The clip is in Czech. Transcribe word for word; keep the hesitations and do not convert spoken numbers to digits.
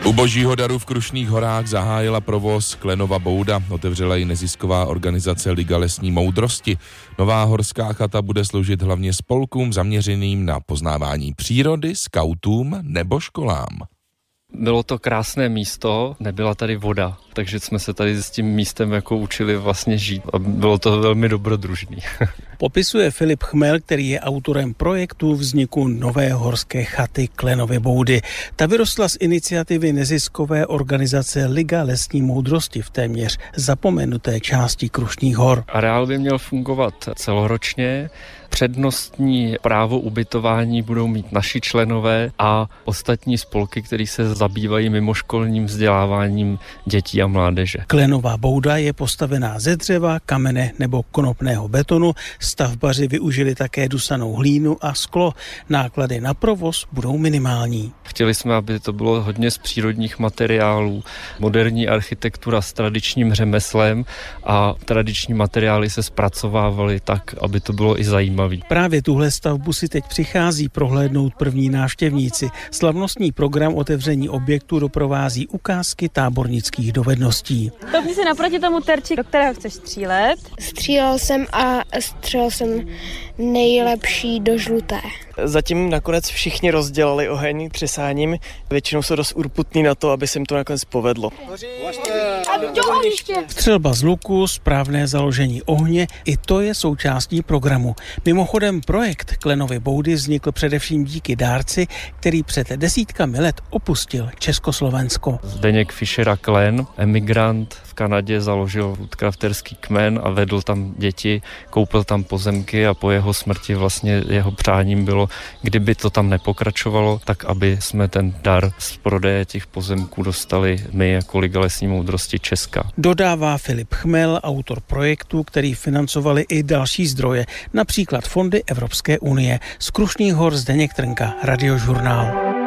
U Božího daru v Krušných horách zahájila provoz Klenova bouda. Otevřela ji nezisková organizace Liga lesní moudrosti. Nová horská chata bude sloužit hlavně spolkům zaměřeným na poznávání přírody, skautům nebo školám. Bylo to krásné místo, nebyla tady voda, takže jsme se tady s tím místem jako učili vlastně žít a bylo to velmi dobrodružný. Popisuje Filip Chmel, který je autorem projektu vzniku nové horské chaty Klenovy boudy. Ta vyrostla z iniciativy neziskové organizace Liga lesní moudrosti v téměř zapomenuté části Krušných hor. Areál by měl fungovat celoročně. Přednostní právo ubytování budou mít naši členové a ostatní spolky, které se zabývají mimoškolním vzděláváním dětí a mládeže. Klenová bouda je postavená ze dřeva, kamene nebo konopného betonu. Stavbaři využili také dusanou hlínu a sklo. Náklady na provoz budou minimální. Chtěli jsme, aby to bylo hodně z přírodních materiálů, moderní architektura s tradičním řemeslem a tradiční materiály se zpracovávaly tak, aby to bylo i zajímavé. Právě tuhle stavbu si teď přichází prohlédnout první návštěvníci. Slavnostní program otevření objektu doprovází ukázky tábornických dovedností. Topni se naproti tomu terči, do kterého chceš střílet. Střílel jsem a střelil jsem nejlepší do žluté. Zatím nakonec všichni rozdělali oheň třesáním. Většinou jsou dost urputný na to, aby se jim to nakonec povedlo. Střelba z luku, správné založení ohně, i to je součástí programu. Mimochodem projekt Klenovy boudy vznikl především díky dárci, který před desítkami let opustil Československo. Zdeněk Fischera Klen, emigrant v Kanadě, založil woodcrafterský kmen a vedl tam děti, koupil tam pozemky a po jeho smrti vlastně jeho přáním bylo, kdyby to tam nepokračovalo, tak aby jsme ten dar z prodeje těch pozemků dostali my jako Liga lesní moudrosti Česka. Dodává Filip Chmel, autor projektu, který financovali i další zdroje, například fondy Evropské unie. Z Krušných hor Zdeněk Trnka, Radiožurnál.